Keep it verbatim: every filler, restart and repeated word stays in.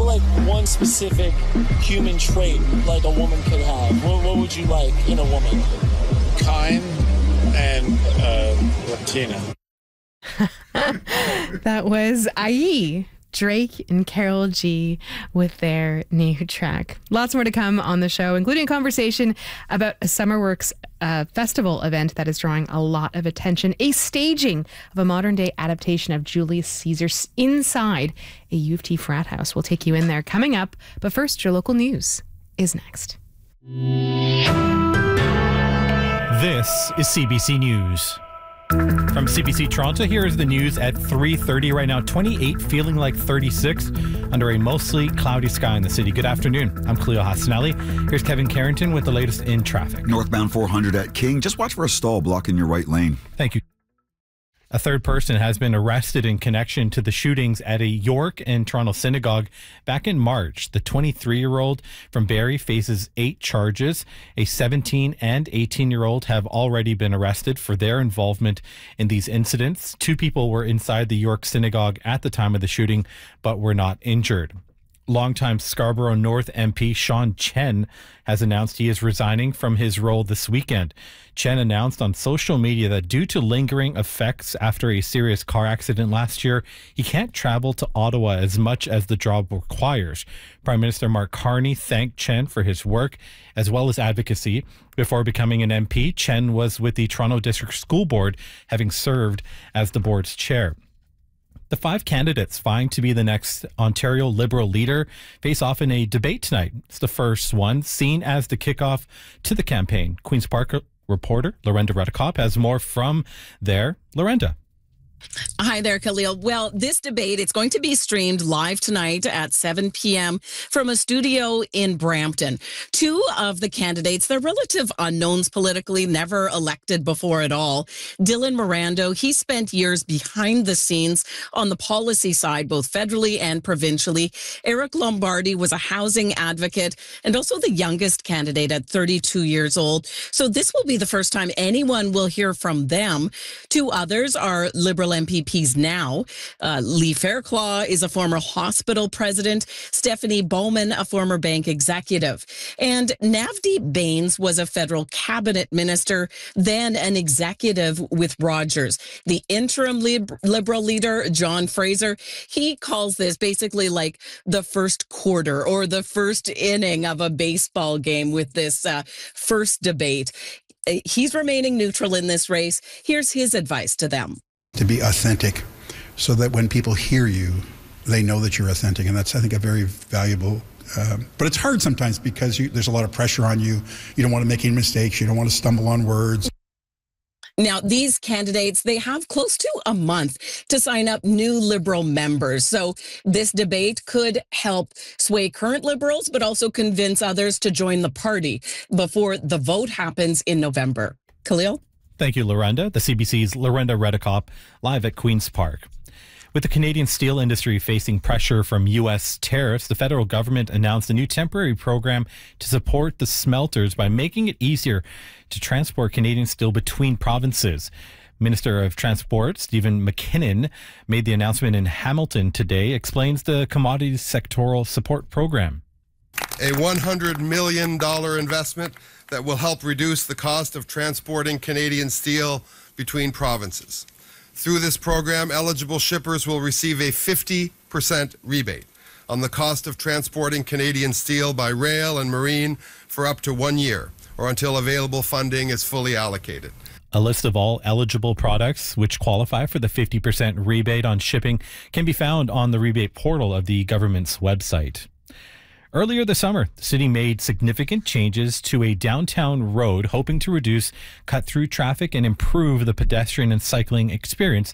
like one specific human trait like a woman could have? What, what would you like in a woman? Kind and uh, Latina. That was Ai, Drake and Karol G with their new track. Lots more to come on the show, including a conversation about a SummerWorks uh, festival event that is drawing a lot of attention, a staging of a modern-day adaptation of Julius Caesar inside a U of T frat house. We'll take you in there coming up, but first, your local news is next. This is C B C News. From C B C Toronto, here is the news at three thirty right now. twenty-eight, feeling like thirty-six under a mostly cloudy sky in the city. Good afternoon. I'm Cleo Hassanelli. Here's Kevin Carrington with the latest in traffic. Northbound four hundred at King. Just watch for a stall blocking your right lane. Thank you. A third person has been arrested in connection to the shootings at a York and Toronto synagogue back in March. The twenty-three-year-old from Barrie faces eight charges. A seventeen and eighteen-year-old have already been arrested for their involvement in these incidents. Two people were inside the York synagogue at the time of the shooting, but were not injured. Longtime Scarborough North M P Sean Chen has announced he is resigning from his role this weekend. Chen announced on social media that due to lingering effects after a serious car accident last year, he can't travel to Ottawa as much as the job requires. Prime Minister Mark Carney thanked Chen for his work as well as advocacy. Before becoming an M P, Chen was with the Toronto District School Board, having served as the board's chair. The five candidates vying to be the next Ontario Liberal leader face off in a debate tonight. It's the first one, seen as the kickoff to the campaign. Queen's Park reporter Lorenda Redekop has more from there. Lorenda. Hi there, Khalil. Well, this debate, it's going to be streamed live tonight at seven p.m. from a studio in Brampton. Two of the candidates, they're relative unknowns politically, never elected before at all. Dylan Mirando, he spent years behind the scenes on the policy side, both federally and provincially. Eric Lombardi was a housing advocate and also the youngest candidate at thirty-two years old. So this will be the first time anyone will hear from them. Two others are Liberal M P Ps now. Uh, Lee Fairclough is a former hospital president. Stephanie Bowman, a former bank executive. And Navdeep Bains was a federal cabinet minister, then an executive with Rogers. The interim lib- Liberal leader, John Fraser, he calls this basically like the first quarter or the first inning of a baseball game with this uh, first debate. He's remaining neutral in this race. Here's his advice to them. To be authentic so that when people hear you, they know that you're authentic. And that's, I think, a very valuable, um, but it's hard sometimes because you, there's a lot of pressure on you. You don't want to make any mistakes. You don't want to stumble on words. Now, these candidates, they have close to a month to sign up new Liberal members. So this debate could help sway current Liberals, but also convince others to join the party before the vote happens in November. Khalil? Thank you, Lorenda. The C B C's Lorenda Redekop live at Queen's Park. With the Canadian steel industry facing pressure from U S tariffs, the federal government announced a new temporary program to support the smelters by making it easier to transport Canadian steel between provinces. Minister of Transport Stephen McKinnon made the announcement in Hamilton today, explains the commodities sectoral support program. A one hundred million dollars investment that will help reduce the cost of transporting Canadian steel between provinces. Through this program, eligible shippers will receive a fifty percent rebate on the cost of transporting Canadian steel by rail and marine for up to one year or until available funding is fully allocated. A list of all eligible products which qualify for the fifty percent rebate on shipping can be found on the rebate portal of the government's website. Earlier this summer, the city made significant changes to a downtown road, hoping to reduce cut-through traffic and improve the pedestrian and cycling experience